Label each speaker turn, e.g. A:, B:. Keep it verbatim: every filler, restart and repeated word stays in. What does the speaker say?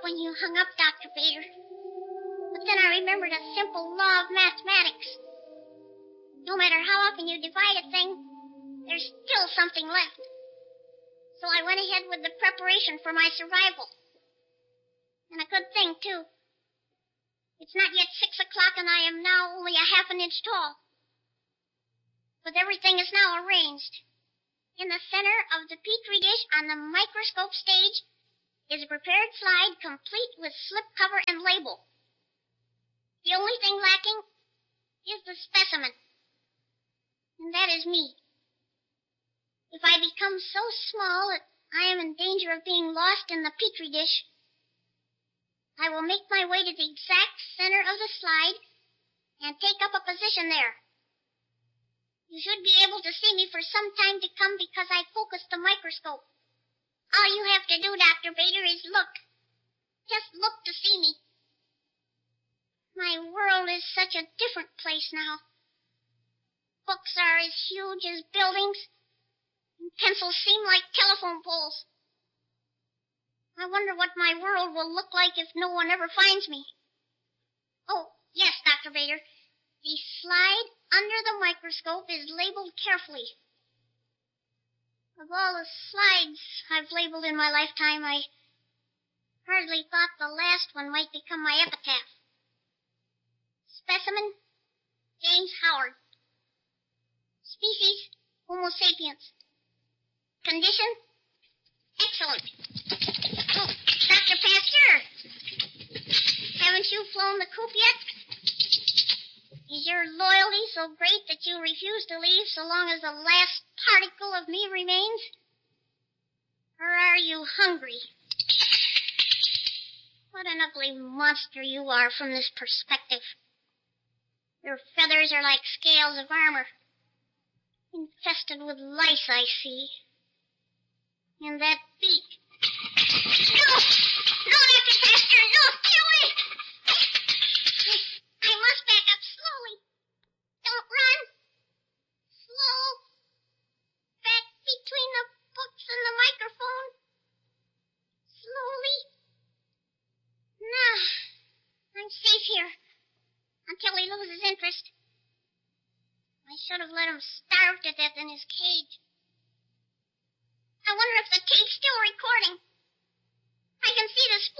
A: when you hung up, Doctor Bader. But then I remembered a simple law of mathematics. No matter how often you divide a thing, there's still something left. So I went ahead with the preparation for my survival. And a good thing, too. It's not yet six o'clock, and I am now only a half an inch tall. But everything is now arranged. In the center of the Petri dish on the microscope stage is a prepared slide complete with slipcover and label. The only thing lacking is the specimen. And that is me. If I become so small that I am in danger of being lost in the Petri dish, I will make my way to the exact center of the slide and take up a position there. You should be able to see me for some time to come because I focused the microscope. All you have to do, Doctor Bader, is look. Just look to see me. My world is such a different place now. Books are as huge as buildings, and pencils seem like telephone poles. I wonder what my world will look like if no one ever finds me. Oh, yes, Doctor Bader. The slide under the microscope is labeled carefully. Of all the slides I've labeled in my lifetime, I hardly thought the last one might become my epitaph. Specimen, James Howard. Species, Homo sapiens. Condition, excellent. Oh, Doctor Pasteur, haven't you flown the coop yet? Is your loyalty so great that you refuse to leave so long as the last particle of me remains? Or are you hungry? What an ugly monster you are from this perspective. Your feathers are like scales of armor, infested with lice, I see. And that beak. No! No, Doctor Pasteur, no! Get away! I, I must back up slowly. Don't run. Slow. Back between the books and the microphone. Slowly. Now, I'm safe here until he loses interest. I should have let him starve to death in his cage. I wonder if the tape's still recording. I can see the